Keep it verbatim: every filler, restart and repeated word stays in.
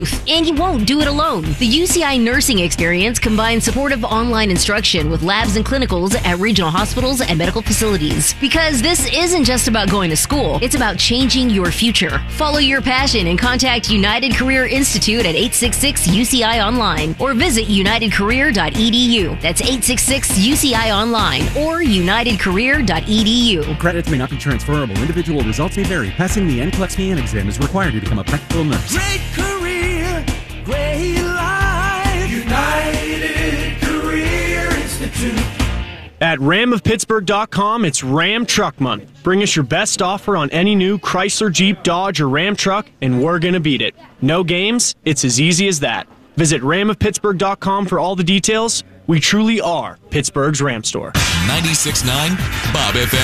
And you won't do it alone. The U C I nursing experience combines supportive online instruction with labs and clinicals at regional hospitals and medical facilities. Because this isn't just about going to school, it's about changing your future. Follow your passion and contact United Career Institute at eight six six U C I Online or visit united career dot e d u. That's eight six six U C I Online or united career dot e d u. Credits may not be transferable. Individual results may vary. Passing the N C L E X P N exam is required to become a practical nurse. Great career, great life. United Career Institute. At ram of pittsburgh dot com, it's Ram Truck Month. Bring us your best offer on any new Chrysler, Jeep, Dodge, or Ram truck, and we're going to beat it. No games, it's as easy as that. Visit ram of pittsburgh dot com for all the details. We truly are Pittsburgh's Ram store. ninety-six point nine Bob F M.